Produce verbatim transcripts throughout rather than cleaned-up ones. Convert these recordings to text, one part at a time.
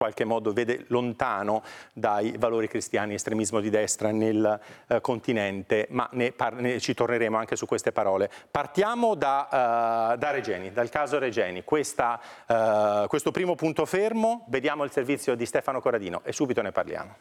qualche modo vede lontano dai valori cristiani, estremismo di destra nel eh, continente, ma ne, ne ci torneremo anche su queste parole. Partiamo da, uh, da Regeni, dal caso Regeni. Questa, uh, questo primo punto fermo, vediamo il servizio di Stefano Corradino e subito ne parliamo.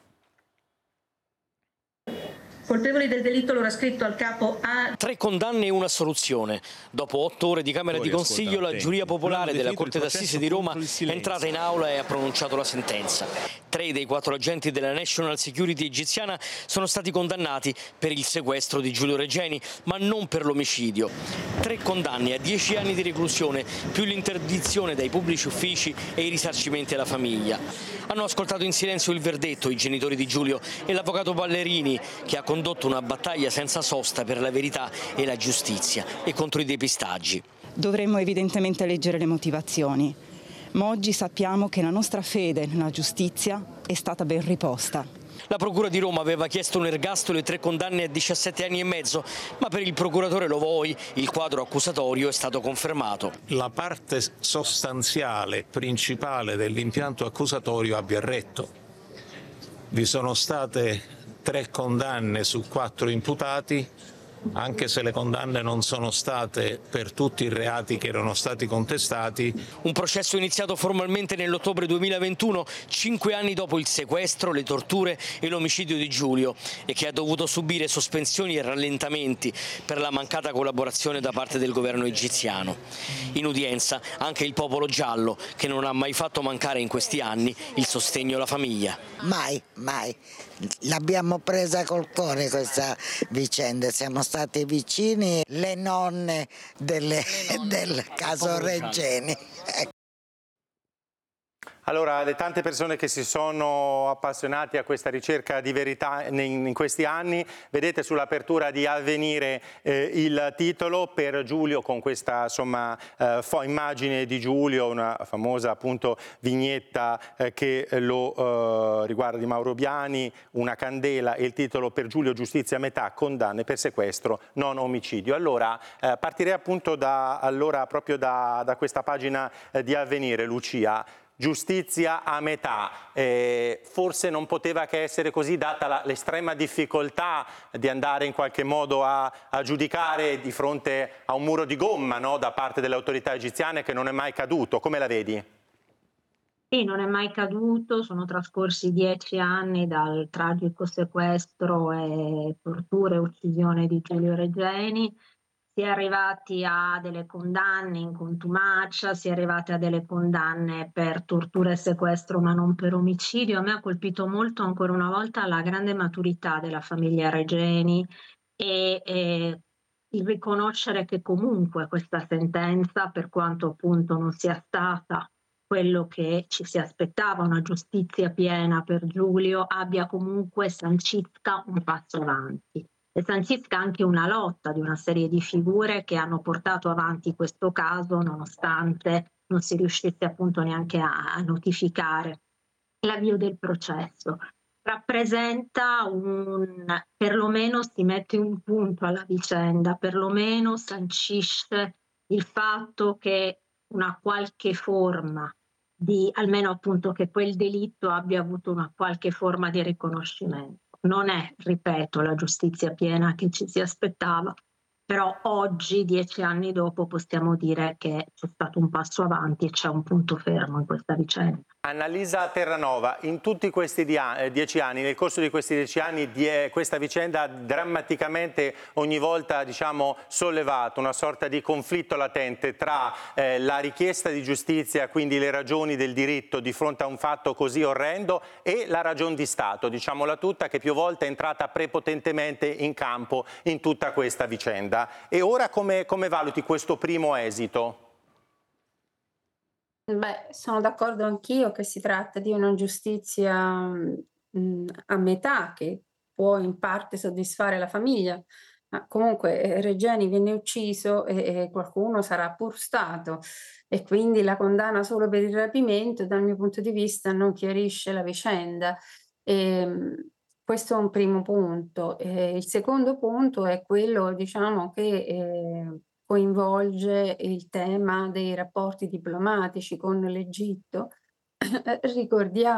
Colpevoli del delitto, l'ora scritto al capo A. Tre condanne e una assoluzione. Dopo otto ore di Camera di Consiglio, la giuria popolare della Corte d'Assise di Roma è entrata in aula e ha pronunciato la sentenza. Tre dei quattro agenti della National Security egiziana sono stati condannati per il sequestro di Giulio Regeni, ma non per l'omicidio. Tre condanne a dieci anni di reclusione, più l'interdizione dai pubblici uffici e i risarcimenti alla famiglia. Hanno ascoltato in silenzio il verdetto i genitori di Giulio e l'avvocato Ballerini, che ha condotto una battaglia senza sosta per la verità e la giustizia e contro i depistaggi. Dovremmo evidentemente leggere le motivazioni, ma oggi sappiamo che la nostra fede nella giustizia è stata ben riposta. La Procura di Roma aveva chiesto un ergastolo e tre condanne a diciassette anni e mezzo, ma per il procuratore Lovoi il quadro accusatorio è stato confermato. La parte sostanziale, principale dell'impianto accusatorio abbia retto. Vi sono state tre condanne su quattro imputati, anche se le condanne non sono state per tutti i reati che erano stati contestati. Un processo iniziato formalmente nell'ottobre duemilaventuno, cinque anni dopo il sequestro, le torture e l'omicidio di Giulio, e che ha dovuto subire sospensioni e rallentamenti per la mancata collaborazione da parte del governo egiziano. In udienza anche il popolo giallo, che non ha mai fatto mancare in questi anni il sostegno alla famiglia. Mai, mai. L'abbiamo presa col cuore questa vicenda, siamo stati vicini, le nonne, delle, le nonne del caso Regeni. Allora, le tante persone che si sono appassionate a questa ricerca di verità in questi anni, vedete sull'apertura di Avvenire eh, il titolo per Giulio, con questa insomma, eh, immagine di Giulio, una famosa appunto vignetta eh, che lo eh, riguarda di Mauro Biani, una candela, e il titolo per Giulio giustizia a metà, condanne per sequestro, non omicidio. Allora, eh, partirei appunto da, allora, proprio da, da questa pagina eh, di Avvenire, Lucia. Giustizia a metà, eh, forse non poteva che essere così, data l'estrema difficoltà di andare in qualche modo a, a giudicare di fronte a un muro di gomma, no, da parte delle autorità egiziane, che non è mai caduto. Come la vedi? Sì, non è mai caduto, sono trascorsi dieci anni dal tragico sequestro e tortura e uccisione di Giulio Regeni. Si è arrivati a delle condanne in contumacia, si è arrivati a delle condanne per tortura e sequestro, ma non per omicidio. A me ha colpito molto ancora una volta la grande maturità della famiglia Regeni e, e il riconoscere che comunque questa sentenza, per quanto appunto non sia stata quello che ci si aspettava, una giustizia piena per Giulio, abbia comunque sancisca un passo avanti. E sancisca anche una lotta di una serie di figure che hanno portato avanti questo caso nonostante non si riuscisse appunto neanche a, a notificare l'avvio del processo. Rappresenta un, perlomeno si mette un punto alla vicenda, perlomeno sancisce il fatto che una qualche forma di, almeno appunto che quel delitto abbia avuto una qualche forma di riconoscimento. Non è, ripeto, la giustizia piena che ci si aspettava, però oggi, dieci anni dopo, possiamo dire che c'è stato un passo avanti e c'è un punto fermo in questa vicenda. Annalisa Terranova, in tutti questi dieci anni, nel corso di questi dieci anni, di, questa vicenda ha drammaticamente ogni volta, diciamo, sollevato una sorta di conflitto latente tra eh, la richiesta di giustizia, quindi le ragioni del diritto di fronte a un fatto così orrendo, e la ragion di Stato, diciamola tutta, che più volte è entrata prepotentemente in campo in tutta questa vicenda. E ora come, come valuti questo primo esito? Beh, sono d'accordo anch'io che si tratta di una giustizia mh, a metà, che può in parte soddisfare la famiglia, ma comunque eh, Regeni viene ucciso e, e qualcuno sarà pur stato, e quindi la condanna solo per il rapimento, dal mio punto di vista, non chiarisce la vicenda. E, questo è un primo punto. E il secondo punto è quello, diciamo, che eh, coinvolge il tema dei rapporti diplomatici con l'Egitto, ricordiamo